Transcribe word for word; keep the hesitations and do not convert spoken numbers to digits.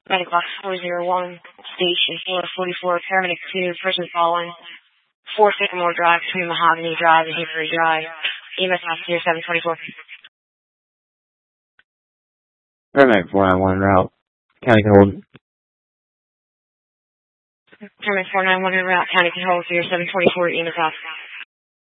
Medic box four zero one, station four forty-four, paramedic two, person calling, four Sycamore Drive between Mahogany Drive and Hickory Drive. E M S officer seven twenty-four. Paramedic four nine one route. County can hold. Paramedic four nine one route, county can hold, seven twenty-four, E M S officer.